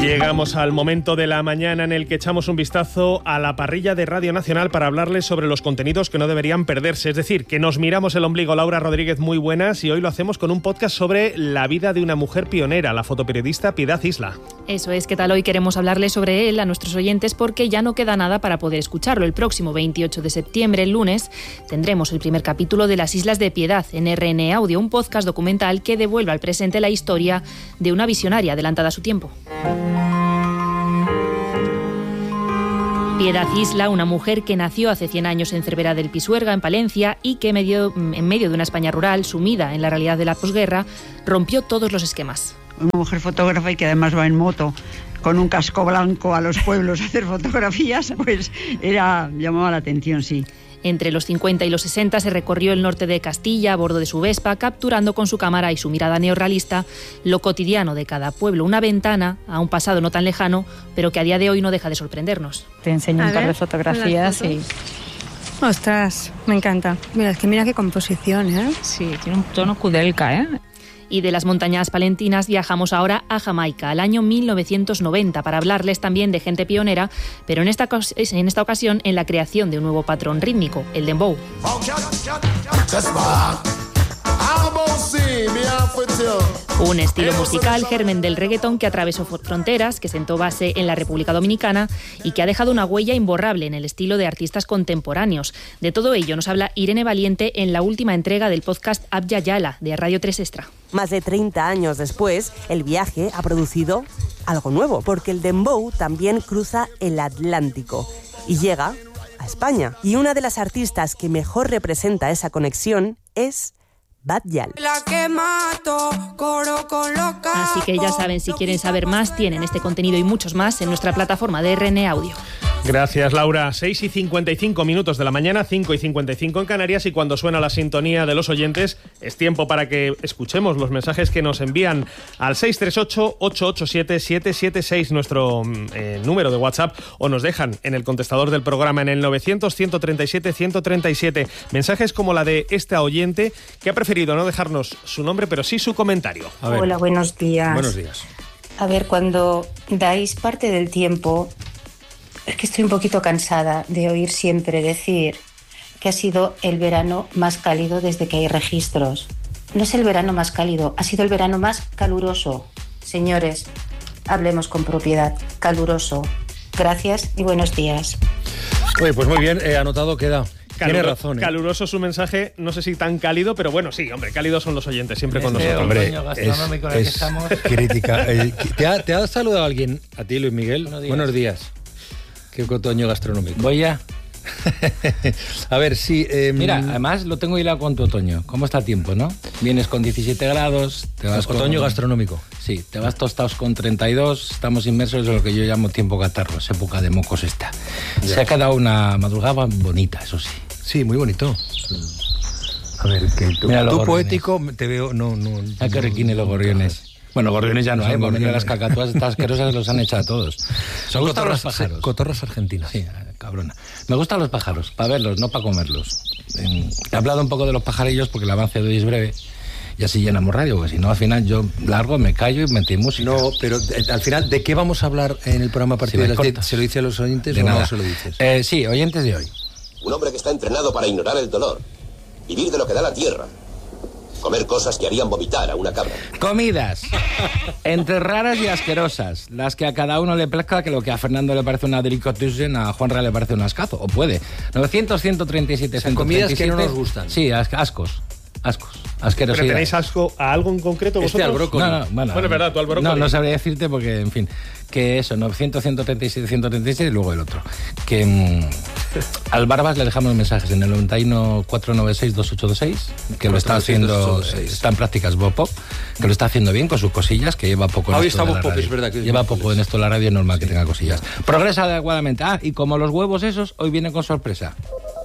Llegamos al momento de la mañana en el que echamos un vistazo a la parrilla de Radio Nacional para hablarles sobre los contenidos que no deberían perderse. Es decir, que nos miramos el ombligo. Laura Rodríguez, muy buenas. Y hoy lo hacemos con un podcast sobre la vida de una mujer pionera, la fotoperiodista Piedad Isla. Eso es, ¿qué tal? Hoy queremos hablarles sobre él a nuestros oyentes porque ya no queda nada para poder escucharlo. El próximo 28 de septiembre, el lunes, tendremos el primer capítulo de Las Islas de Piedad en RN Audio, un podcast documental que devuelve al presente la historia de una visionaria adelantada a su tiempo. Piedad Isla, una mujer que nació hace 100 años en Cervera del Pisuerga, en Palencia, y que en medio de una España rural, sumida en la realidad de la posguerra, rompió todos los esquemas. Una mujer fotógrafa y que además va en moto con un casco blanco a los pueblos a hacer fotografías, pues llamaba la atención, sí. Entre los 50 y los 60 se recorrió el norte de Castilla a bordo de su Vespa, capturando con su cámara y su mirada neorrealista lo cotidiano de cada pueblo, una ventana a un pasado no tan lejano, pero que a día de hoy no deja de sorprendernos. Te enseño un par de fotografías y... Ostras, me encanta. Mira qué composición, ¿eh? Sí, tiene un tono Kudelka, ¿eh? Y de las montañas palentinas viajamos ahora a Jamaica, al año 1990, para hablarles también de gente pionera, pero en esta ocasión en la creación de un nuevo patrón rítmico, el dembow. Un estilo musical, germen del reggaetón, que atravesó fronteras, que sentó base en la República Dominicana y que ha dejado una huella imborrable en el estilo de artistas contemporáneos. De todo ello nos habla Irene Valiente en la última entrega del podcast Abya Yala, de Radio 3 Extra. Más de 30 años después, el viaje ha producido algo nuevo, porque el dembow también cruza el Atlántico y llega a España. Y una de las artistas que mejor representa esa conexión es Bad Gyal. Así que ya saben, si quieren saber más, tienen este contenido y muchos más en nuestra plataforma de RN Audio. Gracias, Laura. 6:55 de la mañana, 5:55 en Canarias, y cuando suena la sintonía de los oyentes es tiempo para que escuchemos los mensajes que nos envían al 638-887-776, nuestro número de WhatsApp, o nos dejan en el contestador del programa en el 900-137-137. Mensajes como la de esta oyente que ha preferido no dejarnos su nombre, pero sí su comentario. Hola, buenos días. Buenos días. A ver, cuando dais parte del tiempo... Es que estoy un poquito cansada de oír siempre decir que ha sido el verano más cálido desde que hay registros. No es el verano más cálido, ha sido el verano más caluroso. Señores, hablemos con propiedad. Caluroso. Gracias y buenos días. Oye, pues muy bien, anotado queda. Tiene razón. Caluroso su mensaje, no sé si tan cálido, pero bueno, sí, hombre, cálidos son los oyentes, siempre con nosotros. Hombre, es crítica. ¿Te ha saludado alguien a ti, Luis Miguel? Buenos días. Qué otoño gastronómico. Voy ya. A ver, sí... Mira, además lo tengo hilado con tu otoño. ¿Cómo está el tiempo, no? Vienes con 17 grados... Te vas otoño gastronómico. Sí, te vas tostados con 32. Estamos inmersos en lo que yo llamo tiempo catarro. Es época de mocos esta. Ya. Se ha quedado una madrugada bonita, eso sí. Sí, muy bonito. A ver, que tú poético te veo... No. Hay que requine los gorriones. Bueno, gorriones ya no hay, porque las cacatúas estas asquerosas los han echado a todos. Son cotorras, los pájaros. Cotorras argentinas. Sí, cabrona. Me gustan los pájaros, para verlos, no para comerlos. He hablado un poco de los pajarillos porque el avance de hoy es breve y así llenamos radio, porque si no, al final yo largo, me callo y metí música. No, pero al final, ¿de qué vamos a hablar en el programa a partir de las 10? ¿Se lo dice a los oyentes o no se lo dices? Sí, oyentes de hoy. Un hombre que está entrenado para ignorar el dolor, vivir de lo que da la tierra. Comer cosas que harían vomitar a una cabra. Comidas. Entre raras y asquerosas. Las que a cada uno le plazca, que lo que a Fernando le parece una delicatessen, a Juanra le parece un ascazo. O puede. 900-137. Son comidas que no nos gustan. Sí, ascos. Asquerosidad. ¿Pero tenéis asco a algo en concreto vosotros? Al brócoli. No, bueno, es verdad, tú al brócoli. No sabría decirte porque, en fin, que eso, 900-137-137 y luego el otro. Que al Barbas le dejamos mensajes en el 91-496-2826, que lo está haciendo, está en prácticas Bopop, que lo está haciendo bien con sus cosillas, que lleva poco en esto de la radio. Es verdad que lleva poco en esto de la radio, es normal que tenga cosillas. Progresa adecuadamente. Y como los huevos esos, hoy vienen con sorpresa.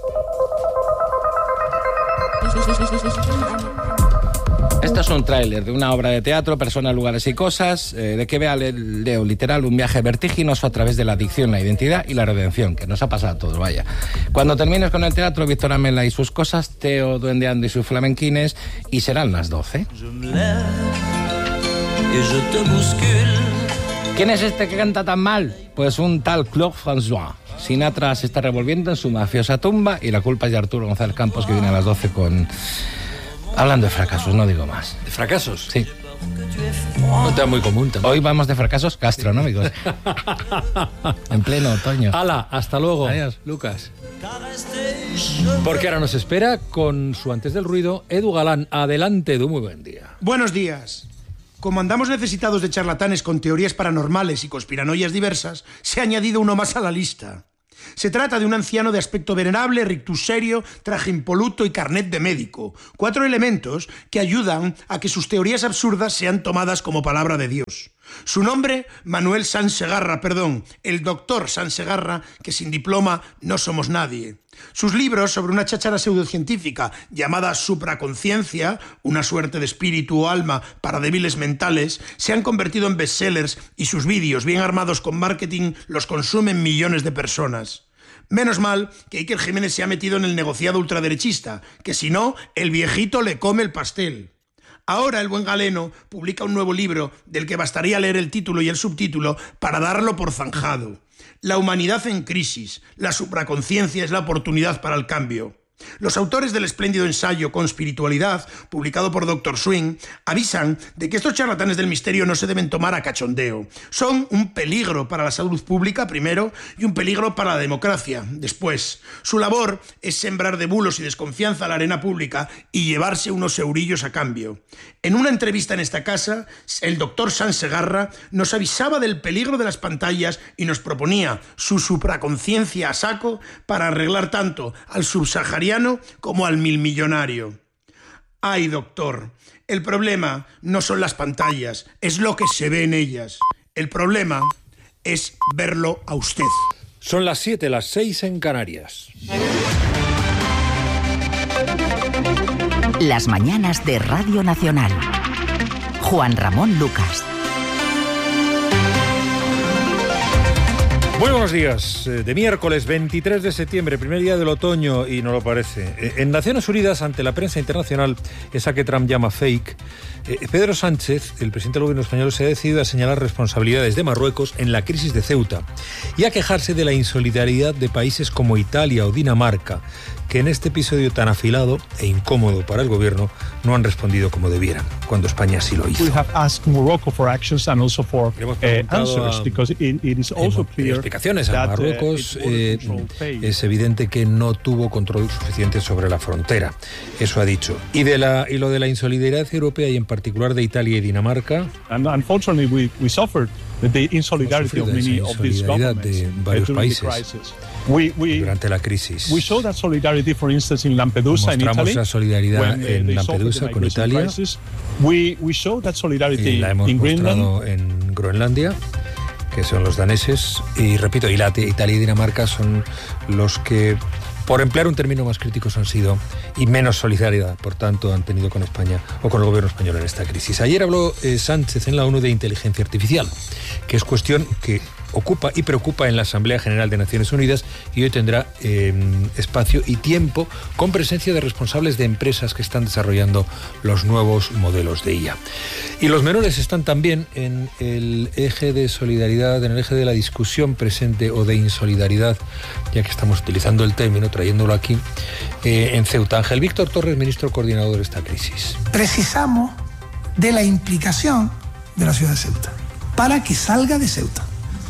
Esto es un tráiler de una obra de teatro, Personas, lugares y cosas, de que vea leo literal un viaje vertiginoso a través de la adicción, la identidad y la redención, que nos ha pasado a todos, vaya. Cuando termines con el teatro, Víctor Amela y sus cosas, Teo Duendeando y sus flamenquines, y serán las 12. ¿Quién es este que canta tan mal? Pues un tal Claude François. Sinatra se está revolviendo en su mafiosa tumba y la culpa es de Arturo González Campos, que viene a las 12 con... Hablando de fracasos, no digo más. ¿De fracasos? Sí. Un tema muy común también. Hoy vamos de fracasos gastronómicos. En pleno otoño. ¡Hala! Hasta luego. Adiós. Lucas. Porque ahora nos espera, con su Antes del Ruido, Edu Galán. Adelante, Edu, muy buen día. Buenos días. Como andamos necesitados de charlatanes con teorías paranormales y conspiranoias diversas, se ha añadido uno más a la lista. Se trata de un anciano de aspecto venerable, rictus serio, traje impoluto y carnet de médico. 4 elementos que ayudan a que sus teorías absurdas sean tomadas como palabra de Dios. Su nombre, Manuel Sansegarra, el doctor Sansegarra, que sin diploma no somos nadie. Sus libros sobre una cháchara pseudocientífica llamada supraconciencia, una suerte de espíritu o alma para débiles mentales, se han convertido en bestsellers y sus vídeos, bien armados con marketing, los consumen millones de personas. Menos mal que Iker Jiménez se ha metido en el negociado ultraderechista, que si no, el viejito le come el pastel. Ahora el buen galeno publica un nuevo libro del que bastaría leer el título y el subtítulo para darlo por zanjado. La humanidad en crisis, la supraconciencia es la oportunidad para el cambio. Los autores del espléndido ensayo Conspiritualidad, publicado por Dr. Swing, avisan de que estos charlatanes del misterio no se deben tomar a cachondeo. Son un peligro para la salud pública, primero, y un peligro para la democracia, después. Su labor es sembrar de bulos y desconfianza a la arena pública y llevarse unos eurillos a cambio. En una entrevista en esta casa, el doctor Sansegarra nos avisaba del peligro de las pantallas y nos proponía su supraconciencia a saco para arreglar tanto al subsahariano como al milmillonario. Ay, doctor, el problema no son las pantallas, es lo que se ve en ellas. El problema es verlo a usted. Son las 7, las 6 en Canarias. Las mañanas de Radio Nacional. Juan Ramón Lucas. Muy buenos días. De miércoles 23 de septiembre, primer día del otoño, y no lo parece. En Naciones Unidas, ante la prensa internacional, esa que Trump llama fake, Pedro Sánchez, el presidente del gobierno español, se ha decidido a señalar responsabilidades de Marruecos en la crisis de Ceuta y a quejarse de la insolidaridad de países como Italia o Dinamarca, que en este episodio tan afilado e incómodo para el gobierno no han respondido como debieran, cuando España sí lo hizo. We have asked Morocco for actions and also for answers, because it is also clear explicaciones a Marruecos. Es evidente que no tuvo control suficiente sobre la frontera. Eso ha dicho. Y lo de la insolidaridad europea y en particular de Italia y Dinamarca. And unfortunately we suffered the insolidarity of many of these governments de varios países durante la crisis. We show that solidarity, for instance, in Lampedusa in Italy. Mostramos la solidaridad en Lampedusa con Italia. We show that solidarity y la hemos mostrado en Groenlandia, que son los daneses, y repito, Italia y Dinamarca son los que, por emplear un término más crítico, han sido, y menos solidaridad, por tanto, han tenido con España o con el gobierno español en esta crisis. Ayer habló Sánchez en la ONU de inteligencia artificial, que es cuestión que ocupa y preocupa en la Asamblea General de Naciones Unidas, y hoy tendrá espacio y tiempo con presencia de responsables de empresas que están desarrollando los nuevos modelos de IA. Y los menores están también en el eje de solidaridad, en el eje de la discusión presente o de insolidaridad, ya que estamos utilizando el término, trayéndolo aquí, en Ceuta. Ángel Víctor Torres, ministro coordinador de esta crisis. Precisamos de la implicación de la ciudad de Ceuta para que salga de Ceuta.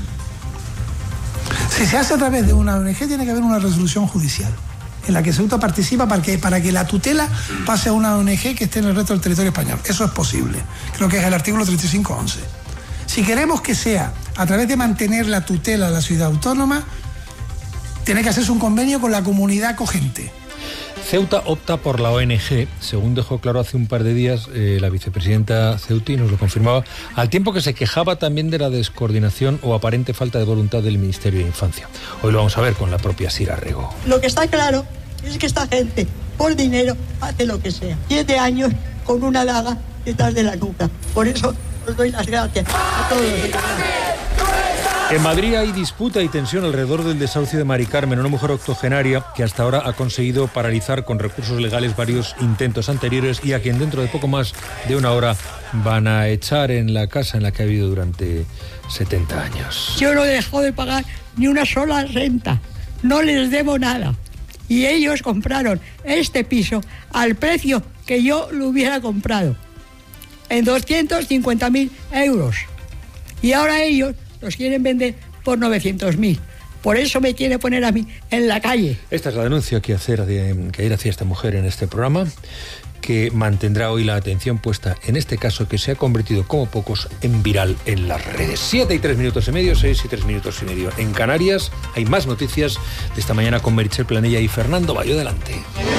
Si se hace a través de una ONG, tiene que haber una resolución judicial en la que Ceuta participa para que la tutela pase a una ONG que esté en el resto del territorio español. Eso es posible. Creo que es el artículo 35.11. Si queremos que sea a través de mantener la tutela de la ciudad autónoma, tiene que hacerse un convenio con la comunidad acogente. Ceuta opta por la ONG, según dejó claro hace un par de días la vicepresidenta ceutí, nos lo confirmaba, al tiempo que se quejaba también de la descoordinación o aparente falta de voluntad del Ministerio de Infancia. Hoy lo vamos a ver con la propia Sira Rego. Lo que está claro es que esta gente, por dinero, hace lo que sea. 7 años con una daga detrás de la nuca. Por eso os doy las gracias a todos. En Madrid hay disputa y tensión alrededor del desahucio de Mari Carmen, una mujer octogenaria que hasta ahora ha conseguido paralizar con recursos legales varios intentos anteriores y a quien dentro de poco más de una hora van a echar en la casa en la que ha vivido durante 70 años. Yo no he dejado de pagar ni una sola renta, no les debo nada. Y ellos compraron este piso al precio que yo lo hubiera comprado, en 250.000 euros. Y ahora ellos los quieren vender por 900.000. Por eso me quiere poner a mí en la calle. Esta es la denuncia que ayer hacía esta mujer en este programa, que mantendrá hoy la atención puesta en este caso que se ha convertido como pocos en viral en las redes. 7 y 3 minutos y medio, 6 y 3 minutos y medio. En Canarias hay más noticias de esta mañana con Meritxell Planella y Fernando Bayo. Delante.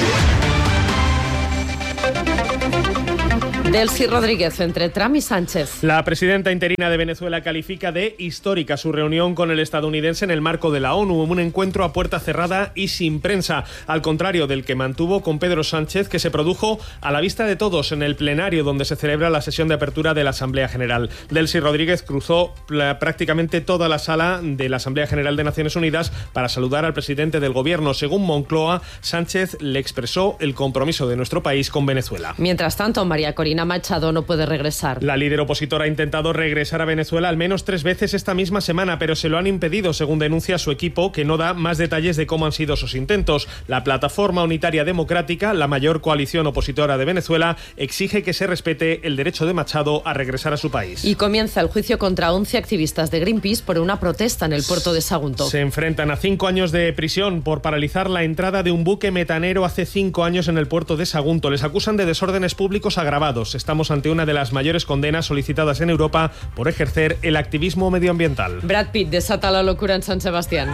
Delcy Rodríguez, entre Trump y Sánchez. La presidenta interina de Venezuela califica de histórica su reunión con el estadounidense en el marco de la ONU, un encuentro a puerta cerrada y sin prensa, al contrario del que mantuvo con Pedro Sánchez, que se produjo a la vista de todos en el plenario donde se celebra la sesión de apertura de la Asamblea General. Delcy Rodríguez cruzó prácticamente toda la sala de la Asamblea General de Naciones Unidas para saludar al presidente del gobierno. Según Moncloa, Sánchez le expresó el compromiso de nuestro país con Venezuela. Mientras tanto, María Corina Machado no puede regresar. La líder opositora ha intentado regresar a Venezuela al menos 3 veces esta misma semana, pero se lo han impedido, según denuncia su equipo, que no da más detalles de cómo han sido sus intentos. La Plataforma Unitaria Democrática, la mayor coalición opositora de Venezuela, exige que se respete el derecho de Machado a regresar a su país. Y comienza el juicio contra 11 activistas de Greenpeace por una protesta en el puerto de Sagunto. Se enfrentan a 5 años de prisión por paralizar la entrada de un buque metanero hace 5 años en el puerto de Sagunto. Les acusan de desórdenes públicos agravados. Estamos ante una de las mayores condenas solicitadas en Europa por ejercer el activismo medioambiental. Brad Pitt desata la locura en San Sebastián.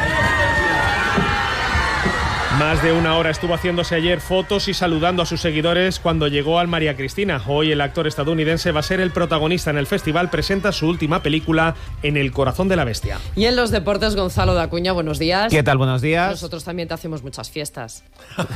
Más de una hora estuvo haciéndose ayer fotos y saludando a sus seguidores cuando llegó al María Cristina. Hoy el actor estadounidense va a ser el protagonista en el festival. Presenta su última película, En el corazón de la bestia. Y en los deportes, Gonzalo Dacuña, buenos días. ¿Qué tal? Buenos días. Nosotros también te hacemos muchas fiestas.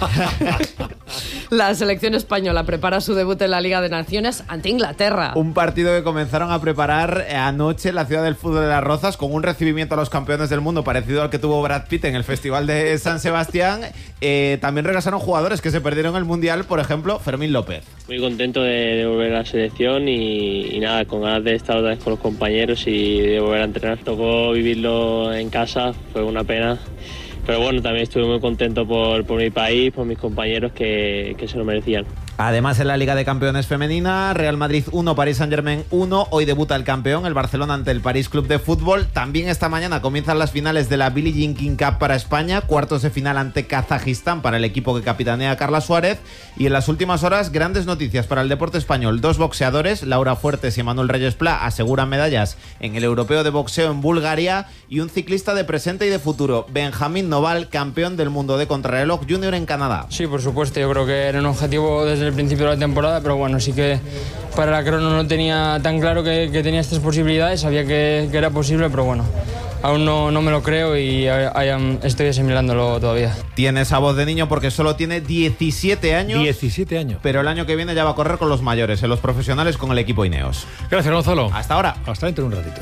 La selección española prepara su debut en la Liga de Naciones ante Inglaterra. Un partido que comenzaron a preparar anoche en la ciudad del fútbol de Las Rozas, con un recibimiento a los campeones del mundo parecido al que tuvo Brad Pitt en el Festival de San Sebastián. También regresaron jugadores que se perdieron el Mundial, por ejemplo, Fermín López. Muy contento de volver a la selección y nada, con ganas de estar otra vez con los compañeros y de volver a entrenar. Tocó vivirlo en casa, fue una pena. Pero bueno, también estuve muy contento por mi país, por mis compañeros que se lo merecían. Además, en la Liga de Campeones femenina, Real Madrid 1, Paris Saint-Germain 1. Hoy debuta el campeón, el Barcelona, ante el París Club de Fútbol. También esta mañana comienzan las finales de la Billie Jean King Cup para España. Cuartos de final ante Kazajistán para el equipo que capitanea Carla Suárez. Y en las últimas horas, grandes noticias para el deporte español. 2 boxeadores, Laura Fuertes y Manuel Reyes Pla, aseguran medallas en el Europeo de Boxeo en Bulgaria. Y un ciclista de presente y de futuro, Benjamín Noval, campeón del mundo de contrarreloj junior en Canadá. Sí, por supuesto, yo creo que era un objetivo desde el principio de la temporada, pero bueno, sí que para la crono no tenía tan claro que tenía estas posibilidades, sabía que era posible, pero bueno, aún no me lo creo y estoy asimilándolo todavía. Tiene esa voz de niño porque solo tiene 17 años. 17 años. Pero el año que viene ya va a correr con los mayores, en los profesionales, con el equipo Ineos. Gracias, Gonzalo. Hasta ahora. Hasta dentro de un ratito.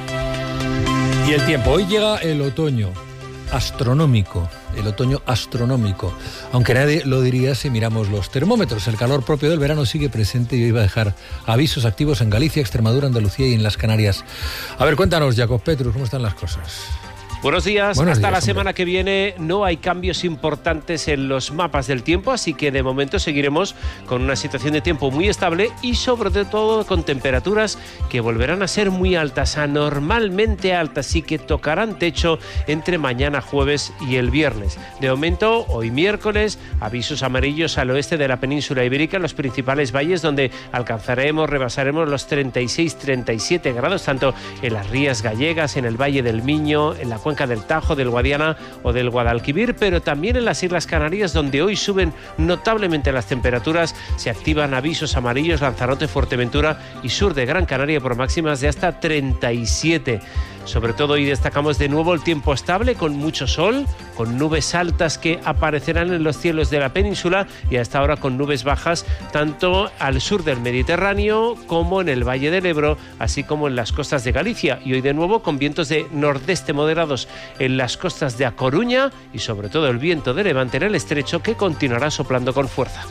Y el tiempo. Hoy llega el otoño astronómico. El otoño astronómico. Aunque nadie lo diría si miramos los termómetros. El calor propio del verano sigue presente y hoy va a dejar avisos activos en Galicia, Extremadura, Andalucía y en las Canarias. A ver, cuéntanos, Jacob Petrus, ¿cómo están las cosas? Buenos días. Buenos Hasta días, la semana que viene no hay cambios importantes en los mapas del tiempo, así que de momento seguiremos con una situación de tiempo muy estable y sobre todo con temperaturas que volverán a ser muy altas, anormalmente altas, y que tocarán techo entre mañana jueves y el viernes. De momento, hoy miércoles, avisos amarillos al oeste de la península ibérica, en los principales valles, donde rebasaremos los 36-37 grados, tanto en las Rías Gallegas, en el Valle del Miño, en la cuenca del Tajo, del Guadiana o del Guadalquivir, pero también en las Islas Canarias, donde hoy suben notablemente las temperaturas. Se activan avisos amarillos Lanzarote, Fuerteventura y sur de Gran Canaria por máximas de hasta 37. Sobre todo hoy destacamos de nuevo el tiempo estable con mucho sol, con nubes altas que aparecerán en los cielos de la península y hasta ahora con nubes bajas tanto al sur del Mediterráneo como en el Valle del Ebro, así como en las costas de Galicia. Y hoy de nuevo con vientos de nordeste moderados en las costas de A Coruña y sobre todo el viento de levante en el estrecho que continuará soplando con fuerza.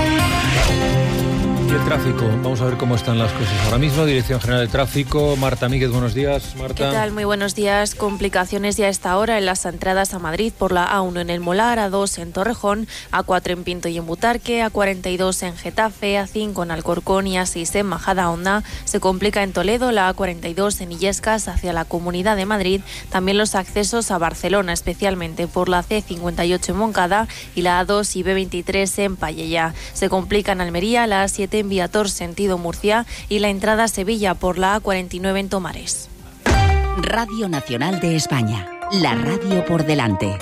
Y el tráfico, vamos a ver cómo están las cosas ahora mismo. Dirección General de Tráfico, Marta Míguez, buenos días. Marta. ¿Qué tal? Muy buenos días. Complicaciones ya a esta hora en las entradas a Madrid por la A1 en El Molar, A2 en Torrejón, A4 en Pinto y en Butarque, A42 en Getafe, A5 en Alcorcón y A6 en Majadahonda. Se complica en Toledo, la A42 en Illescas hacia la Comunidad de Madrid. También los accesos a Barcelona, especialmente por la C58 en Moncada y la A2 y B23 en Pallejà. Se complica en Almería, la A7 en Viator sentido Murcia y la entrada a Sevilla por la A49 en Tomares. Radio Nacional de España, la radio por delante.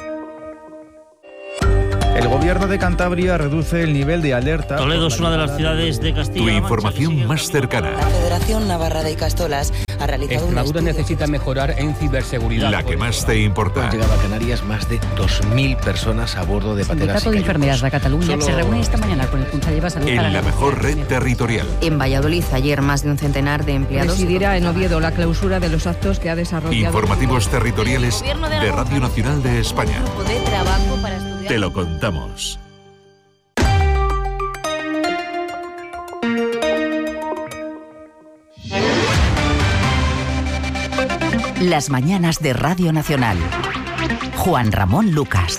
El gobierno de Cantabria reduce el nivel de alerta. Toledo es una de las ciudades de Castilla. Tu información más cercana. La Federación Navarra de Icastolas ha realizado Extremadura necesita mejorar en ciberseguridad. La que más te importa. Han llegado a Canarias más de 2.000 personas a bordo de pateras. El Sindicato de Enfermeras de Cataluña se reúne esta mañana con el Consejo de Salud. En la mejor red territorial. En Valladolid ayer más de un centenar de empleados. Presidirá en Oviedo la clausura de los actos que ha desarrollado. Informativos territoriales de Radio Nacional de España. De trabajo para estudiar. Te lo contamos. Las mañanas de Radio Nacional. Juan Ramón Lucas.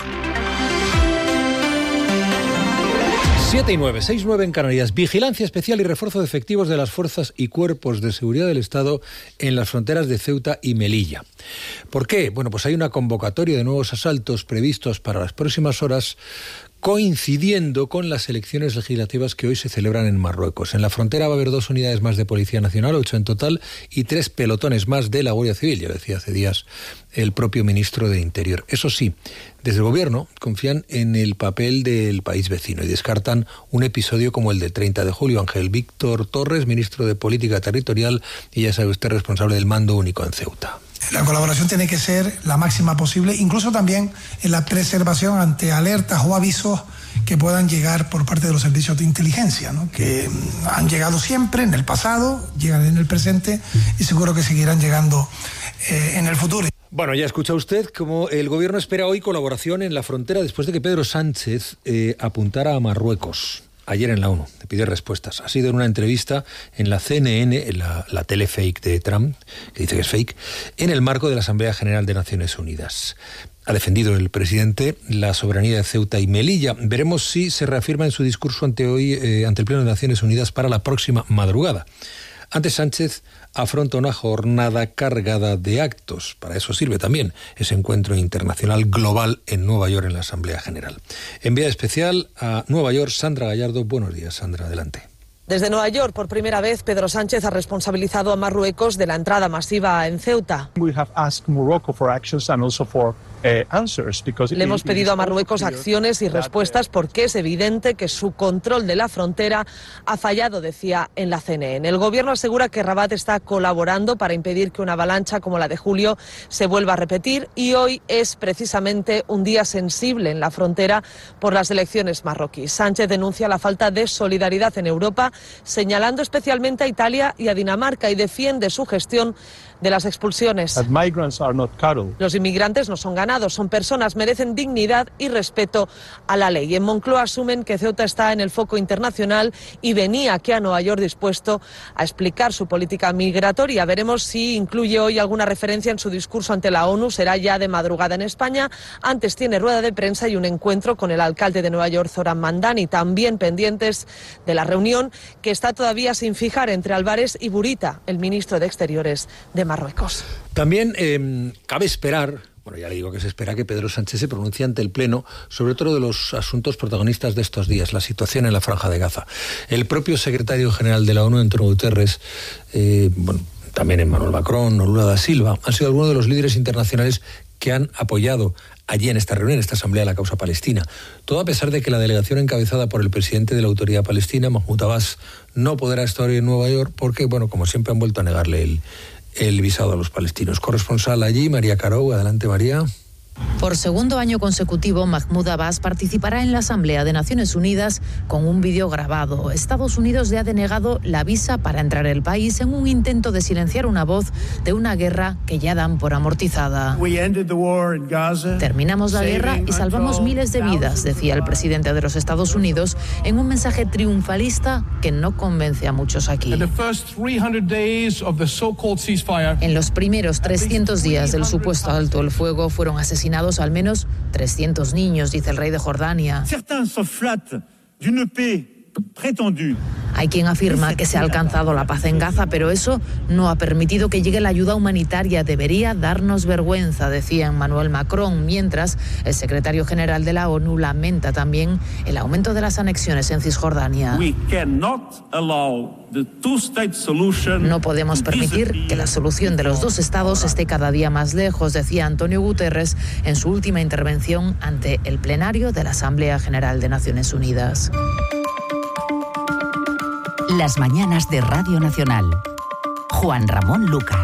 7:09, 6:09 en Canarias. Vigilancia especial y refuerzo de efectivos de las fuerzas y cuerpos de seguridad del Estado en las fronteras de Ceuta y Melilla. ¿Por qué? Bueno, pues hay una convocatoria de nuevos asaltos previstos para las próximas horas, coincidiendo con las elecciones legislativas que hoy se celebran en Marruecos. En la frontera va a haber 2 unidades más de Policía Nacional, 8 en total, y 3 pelotones más de la Guardia Civil, ya lo decía hace días el propio ministro de Interior. Eso sí, desde el Gobierno confían en el papel del país vecino y descartan un episodio como el del 30 de julio. Ángel Víctor Torres, ministro de Política Territorial, y ya sabe usted, responsable del mando único en Ceuta. La colaboración tiene que ser la máxima posible, incluso también en la preservación ante alertas o avisos que puedan llegar por parte de los servicios de inteligencia, ¿no? Que han llegado siempre en el pasado, llegan en el presente y seguro que seguirán llegando en el futuro. Bueno, ya escucha usted cómo el Gobierno espera hoy colaboración en la frontera después de que Pedro Sánchez apuntara a Marruecos. Ayer en la ONU, le pidió respuestas. Ha sido en una entrevista en la CNN, en la tele fake de Trump, que dice que es fake, en el marco de la Asamblea General de Naciones Unidas. Ha defendido el presidente la soberanía de Ceuta y Melilla. Veremos si se reafirma en su discurso ante el Pleno de Naciones Unidas para la próxima madrugada. Antes, Sánchez afronta una jornada cargada de actos. Para eso sirve también ese encuentro internacional global en Nueva York en la Asamblea General. Enviada especial a Nueva York, Sandra Gallardo. Buenos días, Sandra, adelante. Desde Nueva York, por primera vez, Pedro Sánchez ha responsabilizado a Marruecos de la entrada masiva en Ceuta. Le hemos pedido a Marruecos acciones y respuestas porque es evidente que su control de la frontera ha fallado, decía en la CNN. El gobierno asegura que Rabat está colaborando para impedir que una avalancha como la de julio se vuelva a repetir y hoy es precisamente un día sensible en la frontera por las elecciones marroquíes. Sánchez denuncia la falta de solidaridad en Europa, señalando especialmente a Italia y a Dinamarca y defiende su gestión de las expulsiones. Los inmigrantes no son ganados, son personas, merecen dignidad y respeto a la ley. En Moncloa asumen que Ceuta está en el foco internacional y venía aquí a Nueva York dispuesto a explicar su política migratoria. Veremos si incluye hoy alguna referencia en su discurso ante la ONU. Será ya de madrugada en España. Antes tiene rueda de prensa y un encuentro con el alcalde de Nueva York, Zoran Mandani, también pendientes de la reunión que está todavía sin fijar entre Álvarez y Burita, el ministro de Exteriores de Marruecos. También cabe esperar, bueno, ya le digo que se espera que Pedro Sánchez se pronuncie ante el Pleno sobre otro de los asuntos protagonistas de estos días, la situación en la Franja de Gaza. El propio secretario general de la ONU, António Guterres, también Emmanuel Macron o Lula da Silva, han sido algunos de los líderes internacionales que han apoyado allí en esta reunión, en esta asamblea, la causa palestina. Todo a pesar de que la delegación encabezada por el presidente de la Autoridad Palestina, Mahmoud Abbas, no podrá estar hoy en Nueva York porque, bueno, como siempre han vuelto a negarle el visado a los palestinos. Corresponsal allí, María Carou. Adelante, María. Por segundo año consecutivo, Mahmoud Abbas participará en la Asamblea de Naciones Unidas con un vídeo grabado. Estados Unidos le ha denegado la visa para entrar al país en un intento de silenciar una voz de una guerra que ya dan por amortizada. Terminamos la guerra y salvamos miles de vidas, decía el presidente de los Estados Unidos en un mensaje triunfalista que no convence a muchos aquí. En los primeros 300 días del supuesto alto el fuego fueron asesinados al menos 300 niños, dice el rey de Jordania. Hay quien afirma que se ha alcanzado la paz en Gaza, pero eso no ha permitido que llegue la ayuda humanitaria. Debería darnos vergüenza, decía Emmanuel Macron, mientras el secretario general de la ONU lamenta también el aumento de las anexiones en Cisjordania. No podemos permitir que la solución de los dos estados esté cada día más lejos, decía Antonio Guterres en su última intervención ante el plenario de la Asamblea General de Naciones Unidas. Las mañanas de Radio Nacional. Juan Ramón Lucas.